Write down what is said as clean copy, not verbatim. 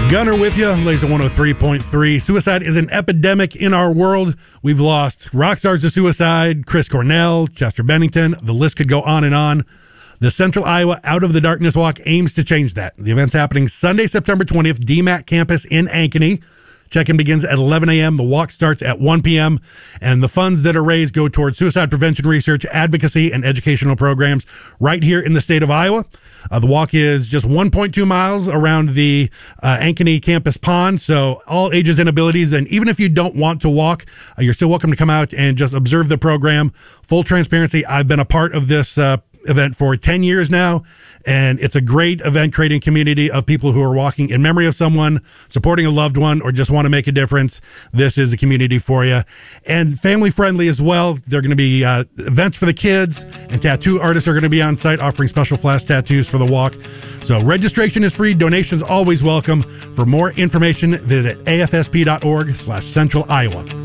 Gunner with you, Laser 103.3. Suicide is an epidemic in our world. We've lost rock stars to suicide, Chris Cornell, Chester Bennington. The list could go on and on. The Central Iowa Out of the Darkness Walk aims to change that. The event's happening Sunday, September 20th, DMAC campus in Ankeny. Check-in begins at 11 a.m. The walk starts at 1 p.m. And the funds that are raised go towards suicide prevention research, advocacy, and educational programs right here in the state of Iowa. The walk is just 1.2 miles around the Ankeny campus pond, so all ages and abilities. And even if you don't want to walk, you're still welcome to come out and just observe the program. Full transparency, I've been a part of this event for 10 years now, and it's a great event creating community of people who are walking in memory of someone, supporting a loved one, or just want to make a difference. This is a community for you, and family friendly as well. There are going to be events for the kids, and tattoo artists are going to be on site offering special flash tattoos for the walk. So registration is free, donations always welcome. For more information, visit afsp.org/Central Iowa.